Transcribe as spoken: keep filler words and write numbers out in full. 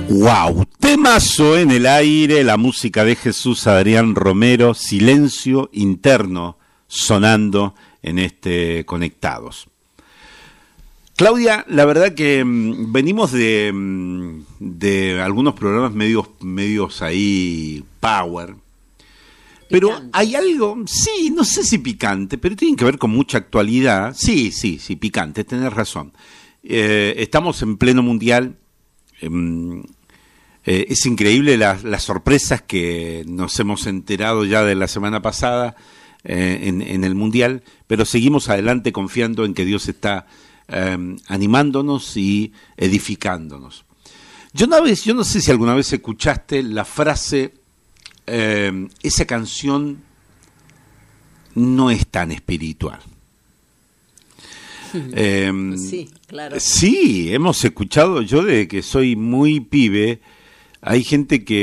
Wow, temazo en el aire, la música de Jesús Adrián Romero, Silencio Interno, sonando en este Conectados. Claudia, la verdad que mmm, venimos de, mmm, de algunos programas medios, medios ahí power, pero picante. Hay algo, sí, no sé si picante, pero tiene que ver con mucha actualidad. Sí, sí, sí, picante, tenés razón. Eh, estamos en pleno mundial. Eh, eh, es increíble las, las sorpresas que nos hemos enterado ya de la semana pasada eh, en, en el mundial, pero seguimos adelante confiando en que Dios está eh, animándonos y edificándonos. Yo, una vez, yo no sé si alguna vez escuchaste la frase, eh, esa canción no es tan espiritual. Eh, sí, claro. Sí, hemos escuchado, yo desde que soy muy pibe, hay gente que